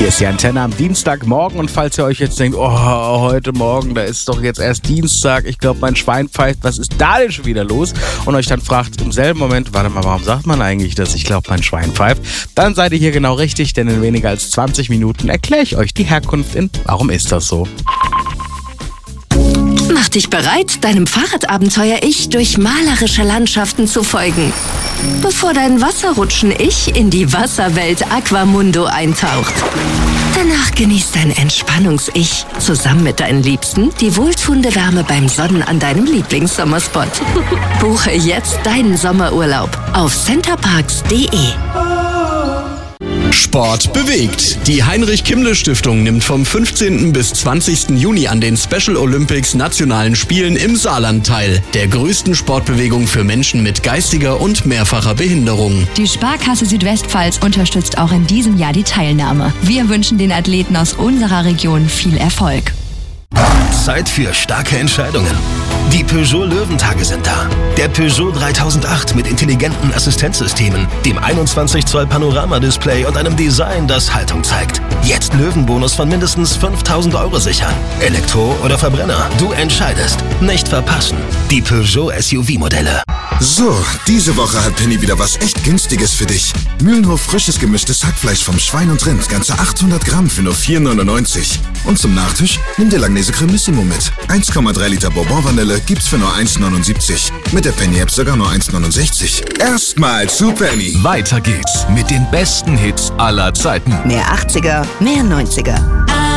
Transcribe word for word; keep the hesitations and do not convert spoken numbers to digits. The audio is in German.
Hier ist die Antenne am Dienstagmorgen und falls ihr euch jetzt denkt, oh, heute Morgen, da ist doch jetzt erst Dienstag, ich glaube, mein Schwein pfeift, was ist da denn schon wieder los? Und euch dann fragt im selben Moment, warte mal, warum sagt man eigentlich das? Ich glaube, mein Schwein pfeift. Dann seid ihr hier genau richtig, denn in weniger als zwanzig Minuten erkläre ich euch die Herkunft in Warum ist das so? Mach dich bereit, deinem Fahrradabenteuer-Ich durch malerische Landschaften zu folgen, bevor dein Wasserrutschen-Ich in die Wasserwelt Aquamundo eintaucht. Danach genießt dein Entspannungs-Ich zusammen mit deinen Liebsten die wohltuende Wärme beim Sonnen an deinem Lieblingssommerspot. Buche jetzt deinen Sommerurlaub auf centerparks punkt de. Sport bewegt. Die Heinrich-Kimmle-Stiftung nimmt vom fünfzehnten bis zwanzigsten Juni an den Special Olympics Nationalen Spielen im Saarland teil, der größten Sportbewegung für Menschen mit geistiger und mehrfacher Behinderung. Die Sparkasse Südwestpfalz unterstützt auch in diesem Jahr die Teilnahme. Wir wünschen den Athleten aus unserer Region viel Erfolg. Zeit für starke Entscheidungen. Die Peugeot Löwentage sind da. Der Peugeot dreitausendacht mit intelligenten Assistenzsystemen, dem einundzwanzig Zoll Panoramadisplay und einem Design, das Haltung zeigt. Jetzt Löwenbonus von mindestens fünftausend Euro sichern. Elektro oder Verbrenner, du entscheidest. Nicht verpassen. Die Peugeot S U V-Modelle. So, diese Woche hat Penny wieder was echt Günstiges für dich. Mühlenhof frisches gemischtes Hackfleisch vom Schwein und Rind, ganze achthundert Gramm für nur vier neunundneunzig. Und zum Nachtisch nimm dir Langnese Cremissimo mit. eins Komma drei Liter Bourbon-Vanille gibt's für nur eins neunundsiebzig. Mit der Penny-App sogar nur eins neunundsechzig. Erstmal zu Penny. Weiter geht's mit den besten Hits aller Zeiten. Mehr achtziger, mehr neunziger.